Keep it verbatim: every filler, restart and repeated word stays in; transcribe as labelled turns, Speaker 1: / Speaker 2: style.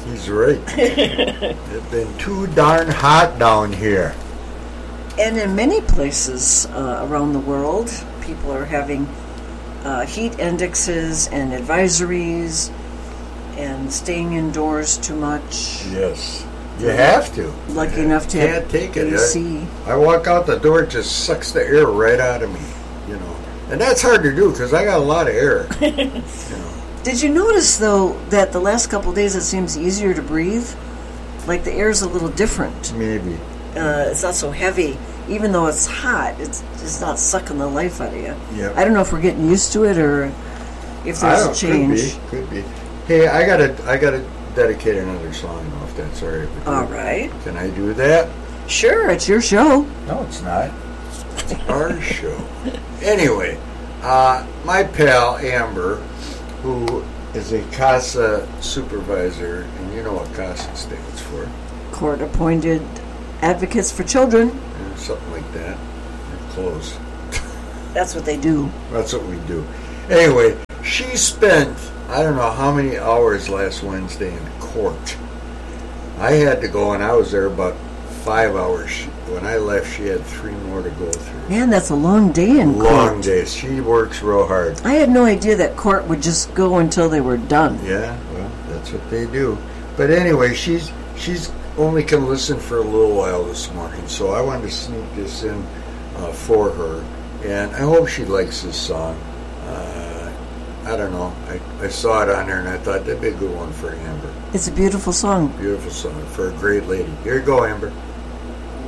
Speaker 1: He's right. It's been too darn hot down here.
Speaker 2: And in many places uh, around the world, people are having uh, heat indexes and advisories and staying indoors too much.
Speaker 1: Yes. You have to.
Speaker 2: Lucky
Speaker 1: you
Speaker 2: enough to
Speaker 1: can't
Speaker 2: have
Speaker 1: take it.
Speaker 2: A C.
Speaker 1: I, I walk out the door, it just sucks the air right out of me, you know. And that's hard to do because I got a lot of air. You know.
Speaker 2: Did you notice, though, that the last couple of days it seems easier to breathe? Like the air's a little different.
Speaker 1: Maybe.
Speaker 2: Uh, it's not so heavy. Even though it's hot, it's just not sucking the life out of you.
Speaker 1: Yep.
Speaker 2: I don't know if we're getting used to it or if
Speaker 1: I
Speaker 2: there's
Speaker 1: don't,
Speaker 2: a change.
Speaker 1: Could be. Could be. Hey, I gotta, I gotta dedicate another song if that's all right with you.
Speaker 2: All right.
Speaker 1: Can I do that?
Speaker 2: Sure, it's your show.
Speaker 1: No, it's not. It's our show. Anyway, uh, my pal Amber, who is a CASA supervisor, and you know what CASA stands for.
Speaker 2: Court-appointed advocates for children.
Speaker 1: Yeah, something like that. You're close.
Speaker 2: That's what they do.
Speaker 1: That's what we do. Anyway, she spent, I don't know how many hours last Wednesday in court. I had to go, and I was there about five hours. She, when I left, she had three more to go through.
Speaker 2: Man, that's a long day in court.
Speaker 1: Long days. She works real hard.
Speaker 2: I had no idea that court would just go until they were done.
Speaker 1: Yeah, well, that's what they do. But anyway, she's she's only can listen for a little while this morning, so I wanted to sneak this in uh, for her, and I hope she likes this song. Uh, I don't know. I, I saw it on there, and I thought that'd be a good one for Amber.
Speaker 2: It's a beautiful song.
Speaker 1: Beautiful song for a great lady. Here you go, Amber.